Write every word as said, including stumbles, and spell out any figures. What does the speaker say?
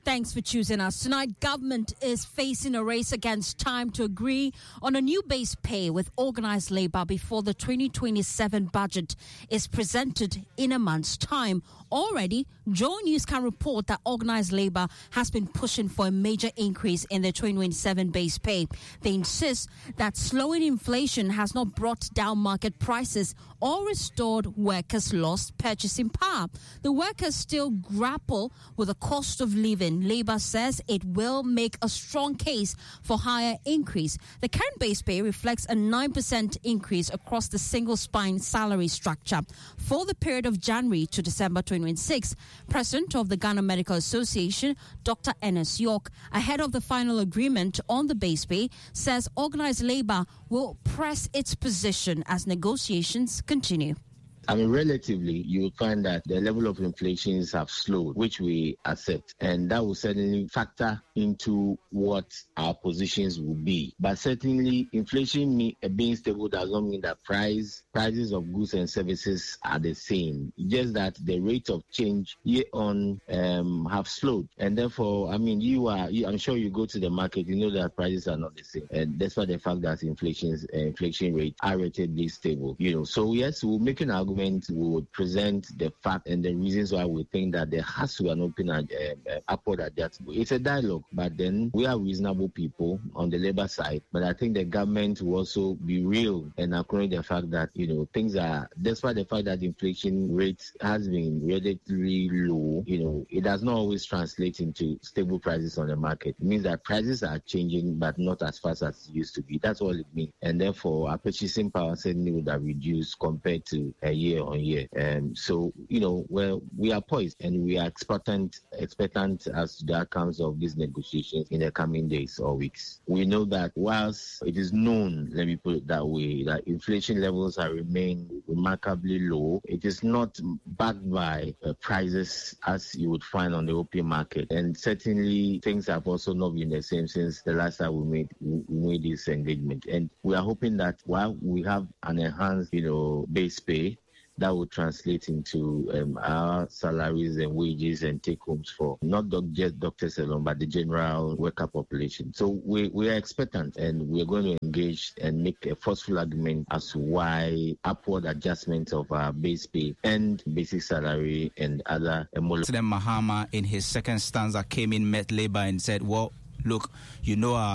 Thanks for choosing us. Tonight, government is facing a race against time to agree on a new base pay with organized labor before the twenty twenty-seven budget is presented in a month's time. Already, Joy News can report that organized labor has been pushing for a major increase in the twenty twenty-seven base pay. They insist that slowing inflation has not brought down market prices or restored workers' lost purchasing power. The workers still grapple with the cost of living. Labour says it will make a strong case for higher increase. The current base pay reflects a nine percent increase across the single spine salary structure. For the period of January to December twenty twenty-six, President of the Ghana Medical Association, Doctor Ernest York, ahead of the final agreement on the base pay, says organised labour will press its position as negotiations continue. I mean, relatively, you will find that the level of inflations have slowed, which we accept, and that will certainly factor into what our positions will be. But certainly, inflation me, uh, being stable does not mean that price prices of goods and services are the same. Just that the rate of change year on um, have slowed, and therefore, I mean, you are. You, I'm sure you go to the market, you know that prices are not the same, and that's why the fact that inflation uh, inflation rate are relatively stable. You know, so yes, we'll make an argument. We would present the fact and the reasons why we think that there has to be an open uh, uh, upward adjustment. It's a dialogue, but then we are reasonable people on the labor side. But I think the government will also be real and acknowledge the fact that, you know, things are, despite the fact that the inflation rate has been relatively low, you know, it does not always translate into stable prices on the market. It means that prices are changing, but not as fast as it used to be. That's all it means. And therefore, our purchasing power certainly would have reduced compared to a year year on year. Um, so, you know, well, we are poised and we are expectant, expectant as to the outcomes of these negotiations in the coming days or weeks. We know that whilst it is known, let me put it that way, that inflation levels are remain remarkably low, it is not backed by uh, prices as you would find on the open market. And certainly things have also not been the same since the last time we made, we made this engagement. And we are hoping that while we have an enhanced, you know, base pay, that will translate into um, our salaries and wages and take-homes for not just doctors alone, but the general worker population. So we, we are expectant and we are going to engage and make a forceful argument as to why upward adjustment of our base pay and basic salary and other... President Mahama, in his second stanza, came in, met Labour and said, well, look, you know our